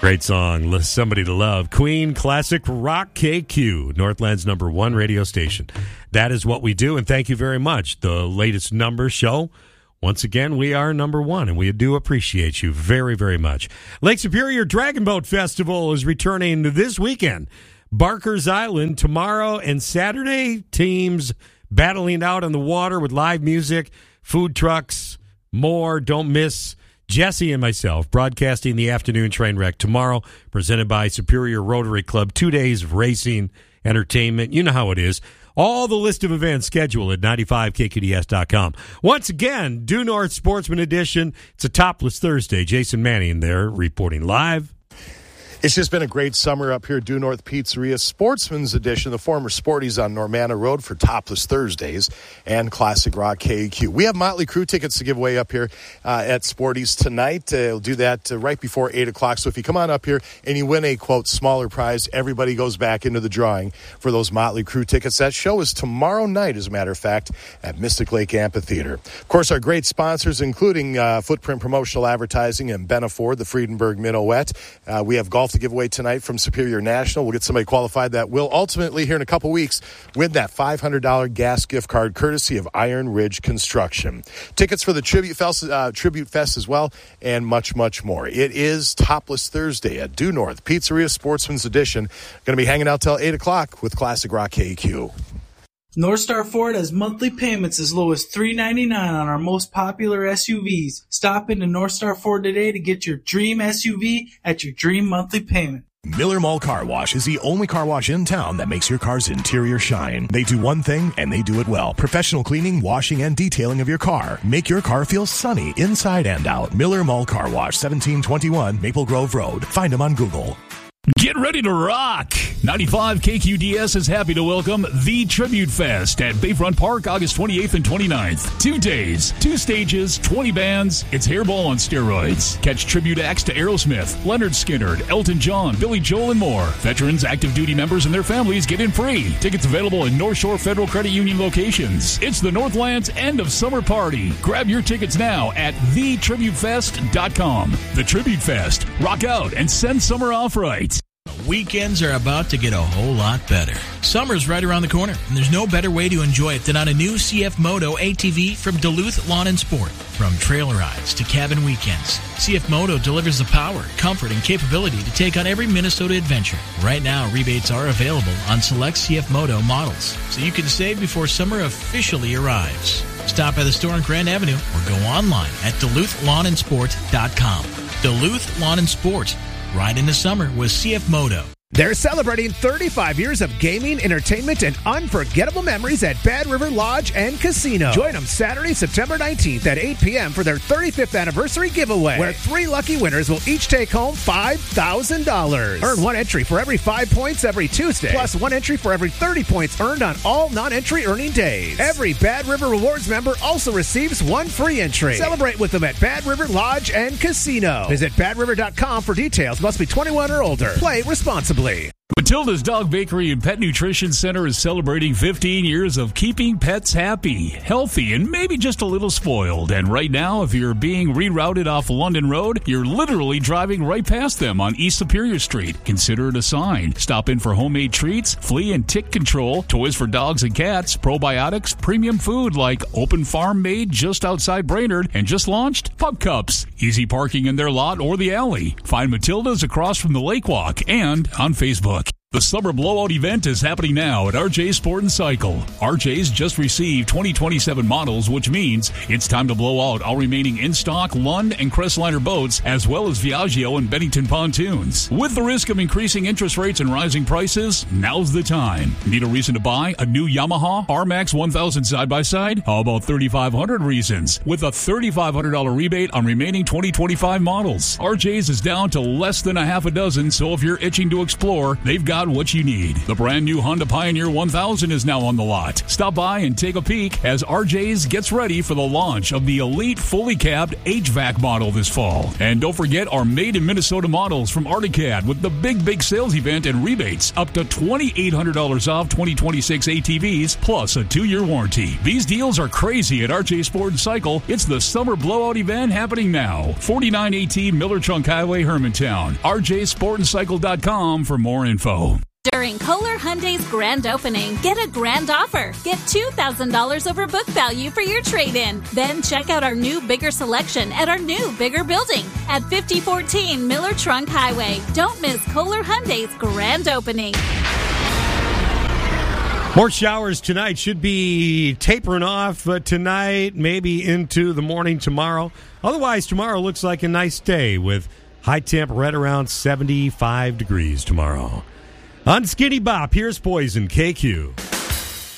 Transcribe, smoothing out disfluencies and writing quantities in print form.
Great song, Somebody to Love. Queen Classic Rock KQ, Northland's #1 radio station. That is what we do, and thank you very much. The latest number show. Once again, we are #1, and we do appreciate you very, very much. Lake Superior Dragon Boat Festival is returning this weekend. Barker's Island tomorrow and Saturday. Teams battling out on the water with live music, food trucks, more. Don't miss Jesse and myself broadcasting the afternoon train wreck tomorrow, presented by Superior Rotary Club. 2 days of racing, entertainment. You know how it is. All the list of events scheduled at 95kqds.com. Once again, Due North Sportsman Edition. It's a topless Thursday. Jason Manning there reporting live. It's just been a great summer up here at Due North Pizzeria Sportsman's Edition, the former Sporties on Normanna Road for Topless Thursdays and Classic Rock KQ. We have Motley Crue tickets to give away up here at Sporties tonight. We'll do that right before 8 o'clock. So if you come on up here and you win a, quote, smaller prize, everybody goes back into the drawing for those Motley Crue tickets. That show is tomorrow night, as a matter of fact, at Mystic Lake Amphitheater. Of course, our great sponsors, including Footprint Promotional Advertising and Benaford, the Friedenberg Minuet. We have golf to give away tonight from Superior National. We'll get somebody qualified that will ultimately, here in a couple weeks, win that $500 gas gift card courtesy of Iron Ridge Construction. Tickets for the Tribute Fest as well, and much, much more. It is Topless Thursday at Due North Pizzeria Sportsman's Edition. Going to be hanging out till 8 o'clock with Classic Rock KQ. North Star Ford has monthly payments as low as $399 on our most popular SUVs. Stop into North Star Ford today to get your dream SUV at your dream monthly payment. Miller Mall Car Wash is the only car wash in town that makes your car's interior shine. They do one thing, and they do it well. Professional cleaning, washing, and detailing of your car. Make your car feel sunny inside and out. Miller Mall Car Wash, 1721 Maple Grove Road. Find them on Google. Get ready to rock! 95 KQDS is happy to welcome The Tribute Fest at Bayfront Park, August 28th and 29th. 2 days, 2 stages, 20 bands. It's Hairball on steroids. Catch tribute acts to Aerosmith, Leonard Skinner, Elton John, Billy Joel, and more. Veterans, active duty members, and their families get in free. Tickets available in North Shore Federal Credit Union locations. It's the Northland's end of summer party. Grab your tickets now at thetributefest.com. The Tribute Fest. Rock out and send summer off right. Weekends are about to get a whole lot better. Summer's right around the corner, and there's no better way to enjoy it than on a new CF Moto ATV from Duluth Lawn and Sport. From trail rides to cabin weekends, CF Moto delivers the power, comfort, and capability to take on every Minnesota adventure. Right now, rebates are available on select CF Moto models, so you can save before summer officially arrives. Stop by the store on Grand Avenue or go online at DuluthLawnandSport.com. Duluth Lawn and Sport. Ride into summer with CF Moto. They're celebrating 35 years of gaming, entertainment, and unforgettable memories at Bad River Lodge and Casino. Join them Saturday, September 19th at 8 p.m. for their 35th anniversary giveaway, where 3 lucky winners will each take home $5,000. Earn 1 entry for every 5 points every Tuesday, plus 1 entry for every 30 points earned on all non-entry earning days. Every Bad River Rewards member also receives 1 free entry. Celebrate with them at Bad River Lodge and Casino. Visit badriver.com for details. Must be 21 or older. Play responsibly. Matilda's Dog Bakery and Pet Nutrition Center is celebrating 15 years of keeping pets happy, healthy, and maybe just a little spoiled. And right now, if you're being rerouted off London Road, you're literally driving right past them on East Superior Street. Consider it a sign. Stop in for homemade treats, flea and tick control, toys for dogs and cats, probiotics, premium food like Open Farm made just outside Brainerd, and just launched Pup Cups. Easy parking in their lot or the alley. Find Matilda's across from the Lake Walk and on Facebook. The Summer Blowout event is happening now at RJ Sport & Cycle. RJ's just received 2027 models, which means it's time to blow out all remaining in-stock Lund and Crestliner boats, as well as Viaggio and Bennington pontoons. With the risk of increasing interest rates and rising prices, now's the time. Need a reason to buy a new Yamaha RMAX 1000 side-by-side? How about 3,500 reasons? With a $3,500 rebate on remaining 2025 models. RJ's is down to less than a half a dozen, so if you're itching to explore, they've got got what you need. The brand new Honda Pioneer 1000 is now on the lot. Stop by and take a peek as RJ's gets ready for the launch of the Elite fully cabbed HVAC model this fall. And don't forget our made in Minnesota models from Articad with the big sales event and rebates up to $2,800 off 2026 ATVs plus a 2-year warranty. These deals are crazy at RJ Sport & Cycle. It's the summer blowout event happening now. 4918 Miller Trunk Highway, Hermantown. RJSportandCycle.com for more info. During Kohler Hyundai's grand opening, get a grand offer. Get $2,000 over book value for your trade-in. Then check out our new bigger selection at our new bigger building at 5014 Miller Trunk Highway. Don't miss Kohler Hyundai's grand opening. More showers tonight. Should be tapering off tonight, maybe into the morning tomorrow. Otherwise, tomorrow looks like a nice day with high temp right around 75 degrees tomorrow. On Skinny Bop, here's Poison, KQ.